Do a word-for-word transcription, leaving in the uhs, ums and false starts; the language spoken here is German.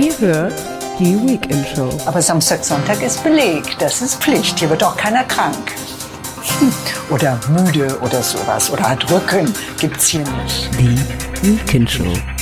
Ihr hört die Weekend Show. Aber Samstag, Sonntag ist Beleg. Das ist Pflicht. Hier wird auch keiner krank. Oder müde oder sowas. Oder hat Rücken. Gibt's hier nicht. Die Weekend Show.